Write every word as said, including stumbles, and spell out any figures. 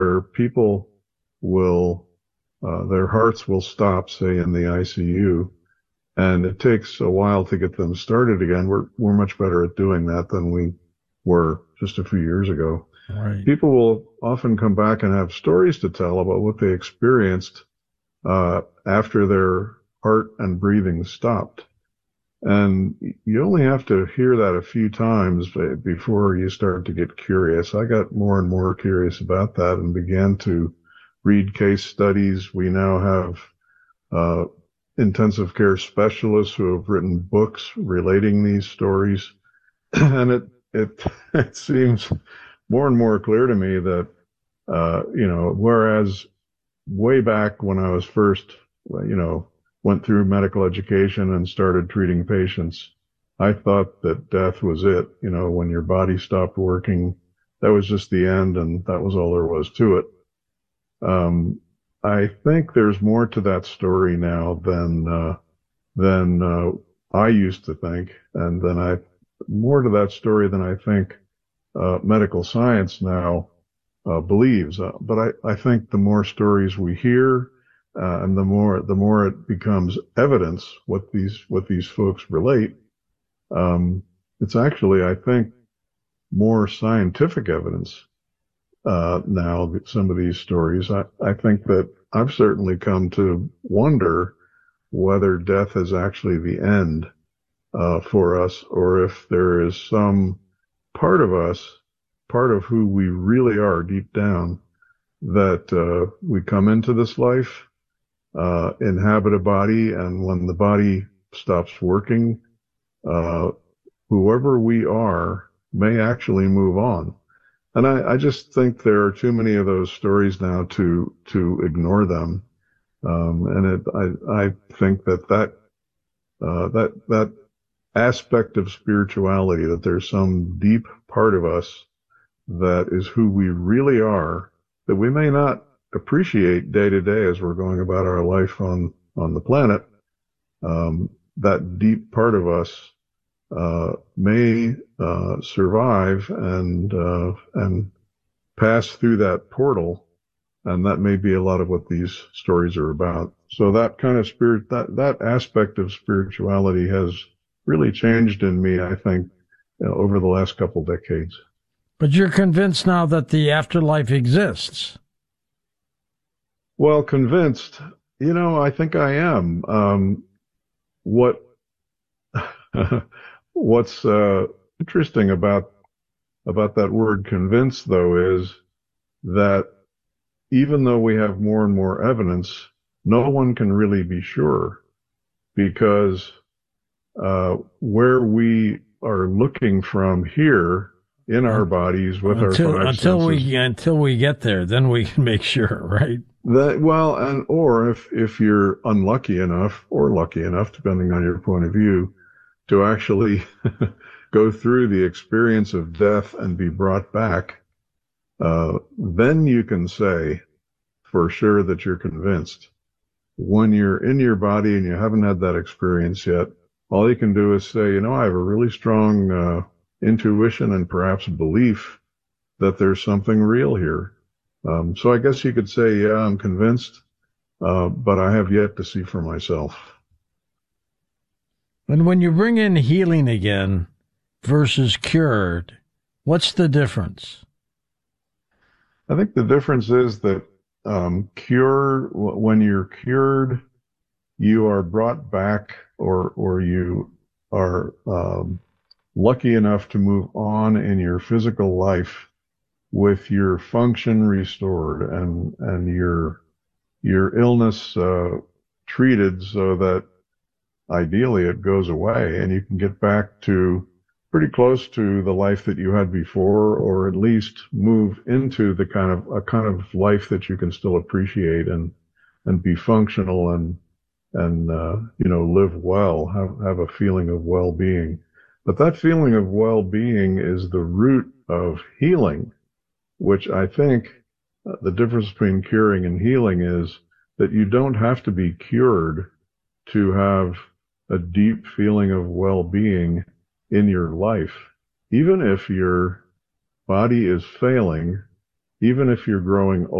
where people will, uh, their hearts will stop, say in the I C U, and it takes a while to get them started again. We're, we're much better at doing that than we were just a few years ago. Right. People will often come back and have stories to tell about what they experienced, uh, after their heart and breathing stopped. And you only have to hear that a few times before you start to get curious. I got more and more curious about that and began to read case studies. We now have uh, intensive care specialists who have written books relating these stories. And it, it, it seems more and more clear to me that, uh, you know, whereas way back when I was first, you know, went through medical education and started treating patients, I thought that death was it. You know, when your body stopped working, that was just the end, and that was all there was to it. Um, I think there's more to that story now than uh, than uh, I used to think, and then I more to that story than I think uh, medical science now uh, believes. Uh, but I, I think the more stories we hear, Uh, and the more the more it becomes evidence what these what these folks relate, um, it's actually, I think, more scientific evidence uh, now. Some of these stories, I, I think that I've certainly come to wonder whether death is actually the end uh, for us, or if there is some part of us, part of who we really are deep down, that uh, we come into this life, Uh, inhabit a body, and when the body stops working, uh, whoever we are may actually move on. And I, I just think there are too many of those stories now to to ignore them. Um, and it, I, I think that that uh, that that aspect of spirituality, that there's some deep part of us that is who we really are, that we may not appreciate day to day as we're going about our life on, on the planet. Um, that deep part of us, uh, may, uh, survive and, uh, and pass through that portal. And that may be a lot of what these stories are about. So that kind of spirit, that, that aspect of spirituality has really changed in me, I think, you know, over the last couple decades. But you're convinced now that the afterlife exists. Well, convinced, you know, I think I am. Um, what, what's, uh, interesting about, about that word convinced, though, is that even though we have more and more evidence, no one can really be sure, because, uh, where we are looking from here in our bodies with until, our five until senses, we until we get there, then we can make sure, right? That, well, and or if if you're unlucky enough or lucky enough, depending on your point of view, to actually go through the experience of death and be brought back, uh, then you can say for sure that you're convinced. When you're in your body and you haven't had that experience yet, all you can do is say, you know, I have a really strong uh, intuition and perhaps belief that there's something real here. Um, so I guess you could say, yeah, I'm convinced, uh, but I have yet to see for myself. And when you bring in healing again versus cured, what's the difference? I think the difference is that um, cure, when you're cured, you are brought back, or or you are um, lucky enough to move on in your physical life with your function restored, and and your your illness uh, treated, so that ideally it goes away and you can get back to pretty close to the life that you had before, or at least move into the kind of a kind of life that you can still appreciate and and be functional and and uh, you know, live well, have have a feeling of well-being. But that feeling of well-being is the root of healing, which I think uh, the difference between curing and healing is that you don't have to be cured to have a deep feeling of well-being in your life. Even if your body is failing, even if you're growing